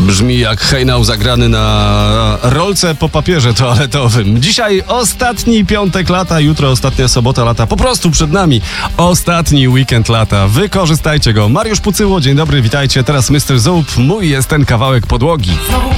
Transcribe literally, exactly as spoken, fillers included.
Brzmi jak hejnał zagrany na rolce po papierze toaletowym. Dzisiaj ostatni piątek lata, jutro ostatnia sobota lata. Po prostu przed nami ostatni weekend lata. Wykorzystajcie go. Mariusz Pucyło, dzień dobry, witajcie. Teraz mister Zoop, mój jest ten kawałek podłogi. Znowu